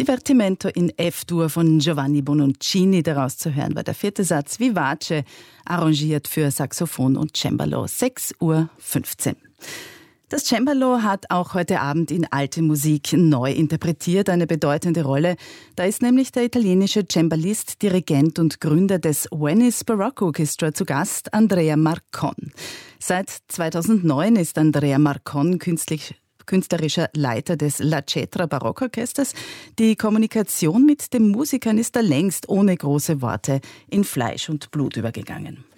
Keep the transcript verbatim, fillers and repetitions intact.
Divertimento in F-Dur von Giovanni Bononcini. Daraus zu hören war der vierte Satz Vivace, arrangiert für Saxophon und Cembalo. sechs Uhr fünfzehn. Das Cembalo hat auch heute Abend in alte Musik neu interpretiert eine bedeutende Rolle. Da ist nämlich der italienische Cembalist, Dirigent und Gründer des Venice Baroque Orchestra zu Gast, Andrea Marcon. Seit zweitausendneun ist Andrea Marcon künstlich künstlerischer Leiter des La Cetra Barockorchesters. Die Kommunikation mit den Musikern ist da längst ohne große Worte in Fleisch und Blut übergegangen.